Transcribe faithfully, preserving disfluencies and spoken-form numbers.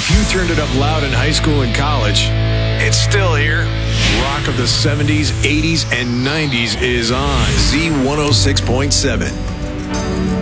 If you turned it up loud in high school and college, it's still here. Rock of the seventies, eighties, and nineties is on Z one oh six point seven.